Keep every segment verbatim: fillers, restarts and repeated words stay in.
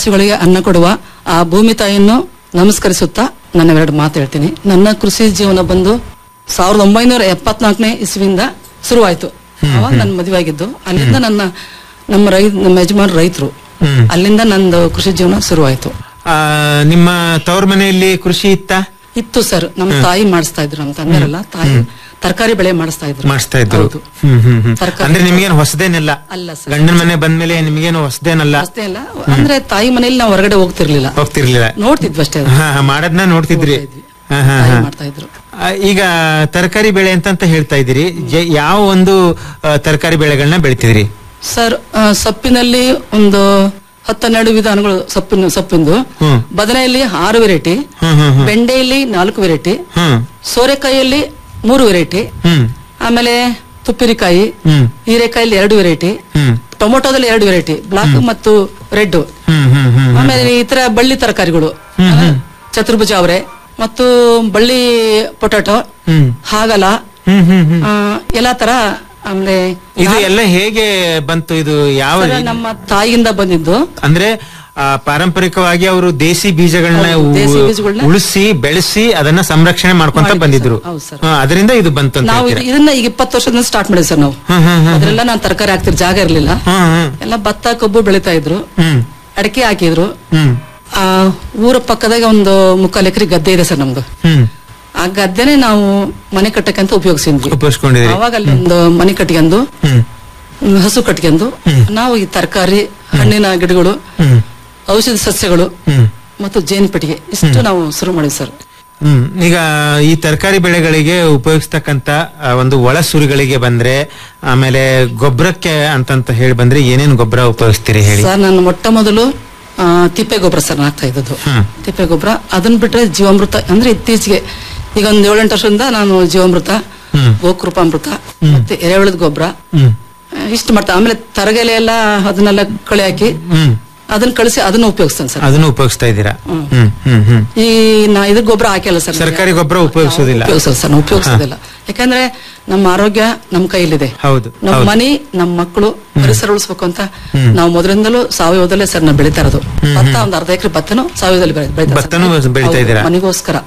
ಪಕ್ಷಿಗಳಿಗೆ ಅನ್ನ ಕೊಡುವ ಆ ಭೂಮಿ ತಾಯಿಯನ್ನು ನಮಸ್ಕರಿಸುತ್ತಾ ನನ್ನ ಎರಡು ಮಾತು ಹೇಳ್ತೀನಿ. ನನ್ನ ಕೃಷಿ ಜೀವನ ಬಂದು ಸಾವಿರದ ಒಂಬೈನೂರ ಎಪ್ಪತ್ನಾಲ್ಕನೇ ಇಸ್ವಿಯಿಂದ ಶುರುವಾಯ್ತು. ಅವಾಗ ನನ್ನ ಮದುವೆ ಆಗಿದ್ದು. ಅಲ್ಲಿಂದ ನನ್ನ ನಮ್ಮ ರೈ ನಮ್ಮ ಯಜಮಾನ್ ರೈತರು. ಅಲ್ಲಿಂದ ನಂದು ಕೃಷಿ ಜೀವನ ಶುರುವಾಯ್ತು. ನಿಮ್ಮ ತವ್ರ ಮನೆಯಲ್ಲಿ ಕೃಷಿ ಇತ್ತ? ಇತ್ತು ಸರ್. ನಮ್ಮ ತಾಯಿ ಮಾಡಿಸ್ತಾ ಇದ್ರು, ನಮ್ಮ ತಂದೆರಲ್ಲ ತಾಯಿ ತರಕಾರಿ ಬೆಳೆ ಮಾಡಿಸ್ತಾ ಇದ್ರು ಮಾಡಿಸ್ತಾ ಇದ್ರು ಅಂದ್ರೆ ನಿಮ್ಗೇನು ಹೊಸದೇನಿಲ್ಲ ಅಲ್ಲ ಸರ್. ಗಂಡನ ಮನೆ ಬಂದ್ಮೇಲೆ ನಿಮ್ಗೇನು ಹೊಸದೇನಲ್ಲ? ಅಷ್ಟೇ ಅಲ್ಲ, ಅಂದ್ರೆ ತಾಯಿ ಮನೆಯಲ್ಲಿ ನಾವು ಹೊರಗಡೆ ಹೋಗ್ತಿರ್ಲಿಲ್ಲ ಹೋಗ್ತಿರ್ಲಿಲ್ಲ, ನೋಡ್ತಿದ್ವಿ ಅಷ್ಟೇ. ಮಾಡದ್ನ ನೋಡ್ತಿದ್ರಿ. ಮಾಡ್ತಾ ಇದ್ರು. ಈಗ ತರಕಾರಿ ಬೆಳೆ ಅಂತ ಹೇಳ್ತಾ ಇದ್ದೀರಿ, ಯಾವ ಒಂದು ತರಕಾರಿ ಬೆಳೆಗಳನ್ನ ಬೆಳಿತಿದ್ರಿ ಸರ್? ಸೊಪ್ಪಿನಲ್ಲಿ ಒಂದು ಹತ್ತೆರಡು ವಿಧಾನಗಳು ಸೊಪ್ಪಿನ ಸೊಪ್ಪಿಂದು. ಬದನೆಯಲ್ಲಿ ಆರು ವೆರೈಟಿ, ಬೆಂಡೆಯಲ್ಲಿ ನಾಲ್ಕು ವೆರೈಟಿ, ಸೋರೆಕಾಯಿಯಲ್ಲಿ ಮೂರು ವೆರೈಟಿ, ಆಮೇಲೆ ತುಪ್ಪಿರಿಕಾಯಿ, ಹೀರೆಕಾಯಲ್ಲಿ ಎರಡು ವೆರೈಟಿ, ಟೊಮೊಟೊದಲ್ಲಿ ಎರಡು ವೆರೈಟಿ, ಬ್ಲಾಕ್ ಮತ್ತು ರೆಡ್. ಆಮೇಲೆ ಇತರ ಬಳ್ಳಿ ತರಕಾರಿಗಳು, ಚತುರ್ಭುಜ ಅವರೆ ಮತ್ತು ಬಳ್ಳಿ ಪೊಟ್ಯಾಟೊ, ಹಾಗಲ, ಎಲ್ಲಾ ತರ. ಆಮೇಲೆ ಇದು ಎಲ್ಲ ಹೇಗೆ ಬಂತು? ಇದು ಯಾವ ನಮ್ಮ ತಾಯಿಯಿಂದ ಬಂದಿದ್ದು. ಅಂದ್ರೆ ಪಾರಂಪರಿಕವಾಗಿ ಅವರು ದೇಸಿ ಬೀಜಗಳನ್ನ ಉಳಿಸಿ ಬೆಳೆಸಿ ಅದನ್ನ ಸಂರಕ್ಷಣೆ ಮಾಡ್ಕೊಂತ ಬಂದಿದ್ರು, ಅದರಿಂದ ಇದು ಬಂತು. ನಾವು ಇದನ್ನ ಈಗ ಇಪ್ಪತ್ತು ವರ್ಷದಿಂದ ಸ್ಟಾರ್ಟ್ ಮಾಡಿದ್ವಿ ಸರ್. ನಾವು ಅದ್ರೆಲ್ಲ ನಾನು ತರಕಾರಿ ಹಾಕ್ತಿರ್ ಜಾಗ ಇರ್ಲಿಲ್ಲ, ಎಲ್ಲ ಭತ್ತ ಕಬ್ಬು ಬೆಳಿತಾ ಇದ್ರು, ಅಡಿಕೆ ಹಾಕಿದ್ರು. ಆ ಊರ ಪಕ್ಕದಾಗ ಒಂದು ಮುಕ್ಕಾಲು ಎಕರೆ ಗದ್ದೆ ಇದೆ ಸರ್ ನಮ್ದು. ಆ ಗದ್ದೆನೆ ನಾವು ಮನೆ ಕಟ್ಟಕ್ಕಂತ ಉಪಯೋಗಿಸಿದ್ವಿ. ಅವಾಗ ಅಲ್ಲಿ ಒಂದು ಮನೆ ಕಟ್ಕೊಂಡು ಹಸು ಕಟ್ಕೊಂಡು ನಾವು ಈ ತರಕಾರಿ, ಹಣ್ಣಿನ ಗಿಡಗಳು, ಔಷಧಿ ಸಸ್ಯಗಳು ಮತ್ತು ಜೇನು ಪೆಟ್ಟಿಗೆ ಇಷ್ಟು ನಾವು ಶುರು ಮಾಡಿದ್ವಿ ಸರ್. ಹ್ಮ್ ಈಗ ಈ ತರಕಾರಿ ಬೆಳೆಗಳಿಗೆ ಉಪಯೋಗಿಸ್ತಕ್ಕಂತ ಒಂದು ಒಳಸುರಿಗಳಿಗೆ ಬಂದ್ರೆ, ಆಮೇಲೆ ಗೊಬ್ಬರಕ್ಕೆ ಅಂತಂತ ಹೇಳಿ ಬಂದ್ರೆ ಏನೇನು ಗೊಬ್ಬರ ಉಪಯೋಗಿಸ್ತೀರಿ ಹೇಳಿ ಸರ್? ನಾನು ಮೊಟ್ಟ ಮೊದಲು ತಿಪ್ಪೆ ಗೊಬ್ಬರ ಸರ್ ಹಾಕ್ತಾ ಇದ್ದದ್ದು. ತಿಪ್ಪೆ ಗೊಬ್ಬರ, ಅದನ್ನ ಬಿಟ್ರೆ ಜೀವಾಮೃತ. ಅಂದ್ರೆ ಇತ್ತೀಚೆಗೆ ಈಗ ಒಂದ್ ಏಳೆಂಟು ವರ್ಷದಿಂದ ನಾನು ಜೀವಾಮೃತ, ಗೋಕೃಪಾಮೃತ ಮತ್ತೆ ಎರೆಹುಳದ ಗೊಬ್ಬರ ಇಷ್ಟು ಮಾಡ್ತಾ. ಆಮೇಲೆ ತರಗೆಲೆ ಎಲ್ಲ ಅದನ್ನೆಲ್ಲ ಕಳೆ ಹಾಕಿ ಅದನ್ನ ಕಳಿಸಿ ಅದನ್ನ ಉಪಯೋಗಿಸ್ತೇನೆ ಸರ್. ಅದನ್ನ ಉಪಯೋಗಿಸ್ತಾ ಇದ್ದೀರಾ? ಈ ನಾ ಇದ್ರ ಗೊಬ್ಬರ ಹಾಕಿಲ್ಲ ಸರ್, ಸರ್ಕಾರಿ ಗೊಬ್ಬರ ಉಪಯೋಗಿಸೋದಿಲ್ಲ ಸರ್. ನಾವು ಉಪಯೋಗಿಸೋದಿಲ್ಲ, ಯಾಕಂದ್ರೆ ನಮ್ಮ ಆರೋಗ್ಯ ನಮ್ಮ ಕೈಲಿದೆ. ಹೌದು, ನಮ್ಮ ಮನೆ, ನಮ್ಮ ಮಕ್ಕಳು, ಪರಿಸರ ಉಳಿಸ್ಬೇಕು ಅಂತ ನಾವು ಮೊದಲಿಂದಲೂ ಸಾವಯವದಲ್ಲೇ ಸರ್ ನಾವು ಬೆಳಿತಾ ಇರೋದು. ಭತ್ತ ಒಂದ್ ಅರ್ಧ ಎಕರೆ ಭತ್ತನು ಸಾವಯವದಲ್ಲಿ ಬೆಳಿತಾ ಇದ್ದೀರಾ? ಮನೆಗೋಸ್ಕರ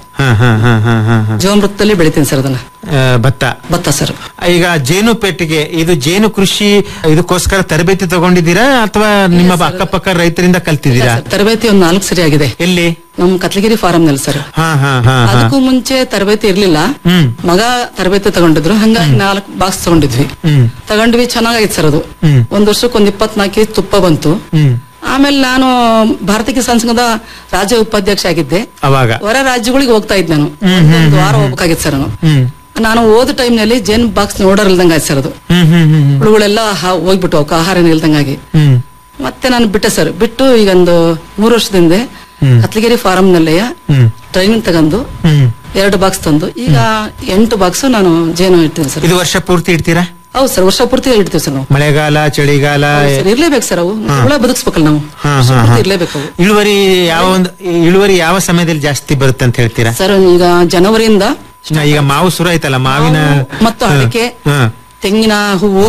ಜೀವಾಮೃತದಲ್ಲಿ ಬೆಳಿತೀನಿ ಸರ್ ಅದನ್ನ. ಭತ್ತ ಭತ್ತ ಸರ್. ಈಗ ಜೇನು ಪೆಟ್ಟಿಗೆ, ಇದು ಜೇನು ಕೃಷಿ ಇದಕ್ಕೋಸ್ಕರ ತರಬೇತಿ ತಗೊಂಡಿದ್ದೀರಾ ಅಥವಾ ನಿಮ್ಮ ಅಕ್ಕಪಕ್ಕ ರೈತರಿಂದ ಕಲ್ತಿದ್ದೀರಾ? ತರಬೇತಿ ಒಂದ್ ನಾಲ್ಕು ಸರಿ ಆಗಿದೆ. ಎಲ್ಲಿ? ನಮ್ ಕತ್ಲಗಿರಿ ಫಾರಂ ನಲ್ಲಿ ಸರ್. ಅದಕ್ಕೂ ಮುಂಚೆ ತರಬೇತಿ ಇರ್ಲಿಲ್ಲ, ಮಗ ತರಬೇತಿ ತಗೊಂಡಿದ್ರು. ಹಂಗಾಗಿ ನಾಲ್ಕು ಬಾಕ್ಸ್ ತಗೊಂಡಿದ್ವಿ, ತಗೊಂಡ್ವಿ. ಚೆನ್ನಾಗಾಯ್ತು ಸರ್ ಅದು. ಒಂದ್ ವರ್ಷಕ್ಕೆ ಒಂದ್ ಇಪ್ಪತ್ನಾಲ್ಕು ಕೆಜಿ ತುಪ್ಪ ಬಂತು. ಆಮೇಲೆ ನಾನು ಭಾರತೀಯ ಕಿಸಾನ್ ಸಂಘದ ರಾಜ್ಯ ಉಪಾಧ್ಯಕ್ಷ ಆಗಿದ್ದೆ. ಅವಾಗ ಹೊರ ರಾಜ್ಯಗಳಿಗೆ ಹೋಗ್ತಾ ಇದ್ದೆ ನಾನು. ಒಂದು ವಾರ ಹೋಗ್ಬೇಕಾಗಿತ್ತು ಸರ್. ನಾನು ನಾನು ಓದ ಟೈಮ್ ನಲ್ಲಿ ಜೇನ್ ಬಾಕ್ಸ್ ನೋಡರ್ ಇಲ್ದಂಗ ಆಯ್ತು ಸರ್ ಅದು. ಹುಳುಗಳೆಲ್ಲ ಹೋಗ್ಬಿಟ್ಟು ಅವಕ್ಕೆ ಆಹಾರ ಇಲ್ದಂಗಾಗಿ ಮತ್ತೆ ನಾನು ಬಿಟ್ಟೆ ಸರ್. ಬಿಟ್ಟು ಈಗ ಒಂದು ಮೂರು ವರ್ಷದಿಂದ ಕತ್ಲಗಿರಿ ಫಾರಂ ನಲ್ಲಿ ಟ್ರೈನಿಂಗ್ ತಗೊಂಡು ಎರಡು ಬಾಕ್ಸ್ ತಂದು ಈಗ ಎಂಟು ಬಾಕ್ಸ್ ನಾನು ಜೇನು ಇಡ್ತೀನಿ ಸರ್. ಇದು ವರ್ಷ ಪೂರ್ತಿ ಇಡ್ತೀರಾ? ಹೌದು ಸರ್, ವರ್ಷ ಪೂರ್ತಿ ಇಡ್ತೀವಿ ಸರ್ ನಾವು. ಮಳೆಗಾಲ, ಚಳಿಗಾಲ ಇರ್ಲೇಬೇಕು ಸರ್. ಅವು ಹುಳ ಬದುಕ್ಸ್ಬೇಕಲ್ಲ ನಾವು, ಇರ್ಲೇಬೇಕು. ಇಳುವರಿ ಯಾವ ಒಂದು ಇಳುವರಿ ಯಾವ ಸಮಯದಲ್ಲಿ ಜಾಸ್ತಿ ಬರುತ್ತೆ ಅಂತ ಹೇಳ್ತೀರಾ ಸರ್? ಈಗ ಜನವರಿಯಿಂದ. ಈಗ ಮಾವು ಶುರು ಆಯ್ತಲ್ಲ, ಮಾವಿನ ಮತ್ತು ಅಡಿಕೆ, ತೆಂಗಿನ ಹೂವು,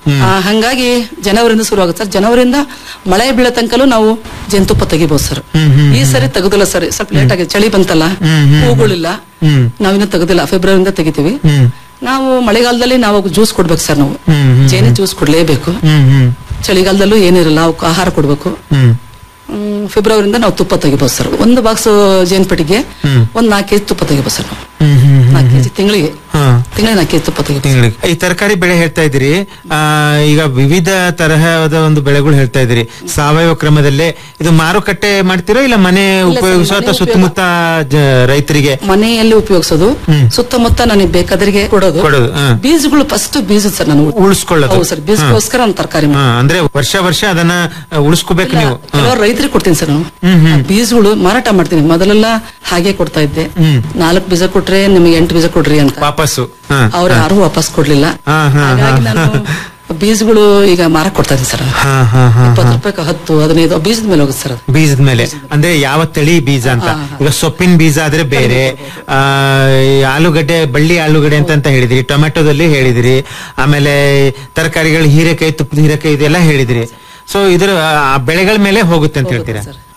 ಹಂಗಾಗಿ ಜನವರಿಂದ ಶುರು ಆಗುತ್ತೆ ಸರ್. ಜನವರಿಂದ ಮಳೆ ಬೀಳೋ ತನಕಲೂ ನಾವು ಜೇನುತುಪ್ಪ ತೆಗಿಬಹುದು ಸರ್. ಈ ಸರಿ ತೆಗೆದಿಲ್ಲ ಸರ್, ಸ್ವಲ್ಪ ಲೇಟ್ ಆಗಿದೆ. ಚಳಿ ಬಂತಲ್ಲ, ಹೂಗಳಿಲ್ಲ, ನಾವಿನ್ನೂ ತೆಗೆದಿಲ್ಲ. ಫೆಬ್ರವರಿಯಿಂದ ತೆಗಿತೀವಿ ನಾವು. ಮಳೆಗಾಲದಲ್ಲಿ ನಾವು ಜ್ಯೂಸ್ ಕೊಡ್ಬೇಕು ಸರ್. ನಾವು ಜೇನು ಜ್ಯೂಸ್ ಕೊಡ್ಲೇಬೇಕು. ಚಳಿಗಾಲದಲ್ಲೂ ಏನಿರಲ್ಲ, ಅವಕ್ಕೆ ಆಹಾರ ಕೊಡ್ಬೇಕು. ಫೆಬ್ರವರಿಯಿಂದ ನಾವು ತುಪ್ಪ ತೆಗಿಬಹುದು ಸರ್. ಒಂದು ಬಾಕ್ಸ್ ಜೇನು ಪೆಟ್ಟಿಗೆ ಒಂದ್ ನಾಲ್ಕು ಕೆಜಿ ತುಪ್ಪ ತೆಗಿಬಹುದು ಸರ್ ನಾವು. ನಾಲ್ಕು ಕೆಜಿ ತಿಂಗಳಿಗೆ ತಿಂಗಳಿಗೆ ನಾಲ್ಕು ಕೆಜಿ ತುಪ್ಪ ತೆಗಿತೀವಿ. ಈ ತರಕಾರಿ ಬೆಳೆ ಹೇಳ್ತಾ ಇದ್ದೀರಿ, ಈಗ ವಿವಿಧ ತರಹದ ಒಂದು ಬೆಳೆಗಳು ಹೇಳ್ತಾ ಇದ್ದೀರಿ. ಸಾವಯವ ಕ್ರಮದಲ್ಲೇ ಇದು ಮಾರುಕಟ್ಟೆ ಮಾಡ್ತೀರಾ ಇಲ್ಲ ಮನೆ ಉಪಯೋಗಿಸೋ ಅಥವಾ ಸುತ್ತಮುತ್ತ ರೈತರಿಗೆ? ಮನೆಯಲ್ಲಿ ಉಪಯೋಗಿಸೋದು, ಸುತ್ತಮುತ್ತ ನನಗೆ ಬೇಕಾದ್ರಿಗೆ ಕೊಡೋದು. ಕೊಡೋದು ಬೀಜಗಳು ಫಸ್ಟ್ ಬೀಜ ಸರ್ ನಾನು ಉಳಿಸ್ಕೊಳ್ಳೋದು ಸರ್. ಬೀಜಕ್ಕೋಸ್ಕರ ನಾನು ತರಕಾರಿ ಅಂದ್ರೆ ವರ್ಷ ವರ್ಷ ಅದನ್ನ ಉಳಿಸ್ಕೋಬೇಕು ನೀವು. ರೈತರಿಗೆ ಕೊಡ್ತೀನಿ ಸರ್ ನಾನು ಬೀಜಗಳು, ಮಾರಾಟ ಮಾಡ್ತೀನಿ. ಮೊದಲೆಲ್ಲ ಹಾಗೆ ಕೊಡ್ತಾ ಇದ್ದೆ, ನಾಲ್ಕು ಬೀಜ ಕೊಟ್ರೆ ನಿಮಗೆ ಎಂಟು ಬೀಜ ಕೊಡ್ರಿ ಅಂತ. ವಾಪಸ್ಸು ಅವ್ರು ಯಾರು ವಾಪಸ್ ಕೊಡ್ಲಿಲ್ಲ. ಹಾಗಾಗಿ ನಾನು ಬೀಜಗಳು ಈಗ ಮಾರಕ್ ಕೊಡ್ತಾ ಇದ್ದೀನಿ ಸರ್. ಇಪ್ಪತ್ತು ರೂಪಾಯಿ ಹತ್ತು ಹದಿನೈದು ಬೀಜದ ಮೇಲೆ ಹೋಗುತ್ತೆ ಸರ್. ಬೀಜದ ಮೇಲೆ ಅಂದ್ರೆ ಯಾವ ತಳಿ ಬೀಜ ಅಂತ. ಈಗ ಸೊಪ್ಪಿನ ಬೀಜ ಆದ್ರೆ ಬೇರೆ, ಆ ಆಲೂಗಡ್ಡೆ, ಬಳ್ಳಿ ಆಲೂಗಡ್ಡೆ ಅಂತ ಅಂತ ಹೇಳಿದ್ರಿ, ಟೊಮೆಟೊದಲ್ಲಿ ಹೇಳಿದ್ರಿ, ಆಮೇಲೆ ತರಕಾರಿಗಳು ಹೀರೆಕಾಯಿ, ತುಪ್ಪದ ಹೀರೆಕಾಯಿ ಇದೆಲ್ಲ ಹೇಳಿದ್ರಿ. ಸೊ ಇದ್ರ ಬೆಳೆಗಳ ಮೇಲೆ ಹೋಗುತ್ತೆ ಅಂತ ಹೇಳ್ತೀರಾ?